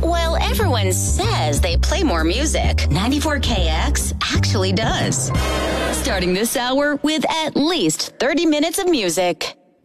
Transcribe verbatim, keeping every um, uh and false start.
While everyone says they play more music, ninety-four K X actually does. Starting this hour with at least thirty minutes of music.